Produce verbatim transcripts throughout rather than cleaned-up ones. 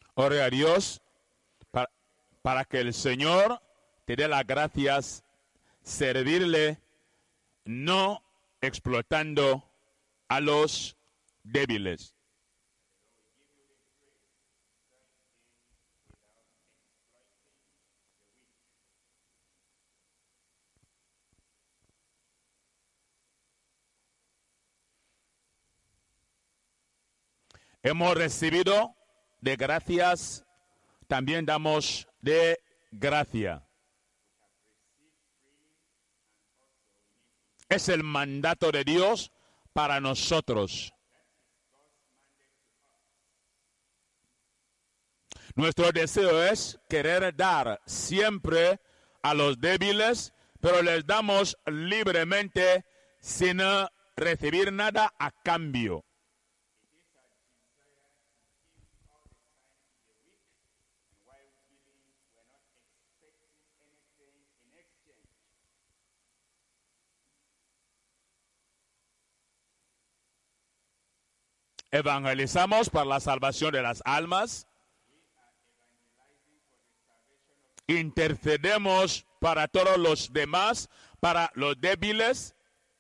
Ore a Dios para, para que el Señor te dé las gracias, servirle, no explotando a los débiles. Hemos recibido de gracias, también damos de gracia. Es el mandato de Dios para nosotros. Nuestro deseo es querer dar siempre a los débiles, pero les damos libremente sin recibir nada a cambio. Evangelizamos para la salvación de las almas. Intercedemos para todos los demás, para los débiles.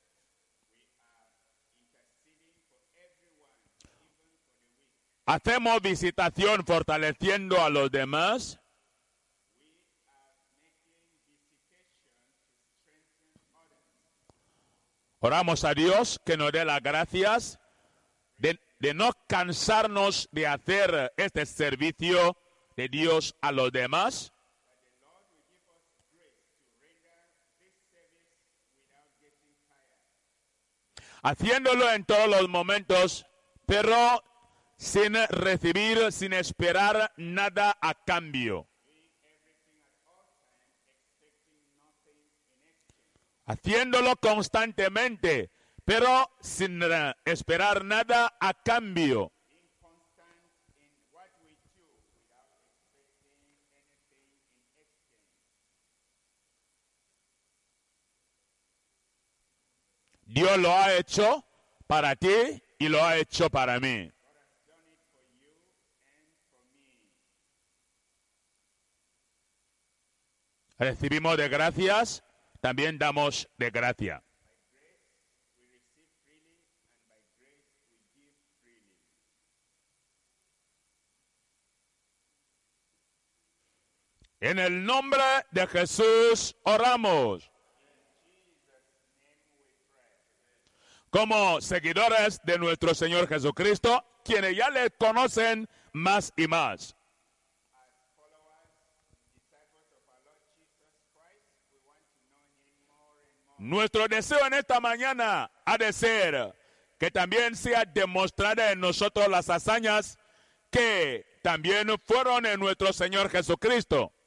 Hacemos visitación fortaleciendo a los demás. Oramos a Dios que nos dé las gracias de, de no cansarnos de hacer este servicio de Dios a los demás. Haciéndolo en todos los momentos, pero sin recibir, sin esperar nada a cambio. Haciéndolo constantemente, pero sin esperar nada a cambio. Dios lo ha hecho para ti y lo ha hecho para mí. Recibimos de gracias, también damos de gracia. En el nombre de Jesús oramos. Como seguidores de nuestro Señor Jesucristo, quienes ya le conocen más y más. Nuestro deseo en esta mañana ha de ser que también sea demostrada en nosotros las hazañas que también fueron en nuestro Señor Jesucristo.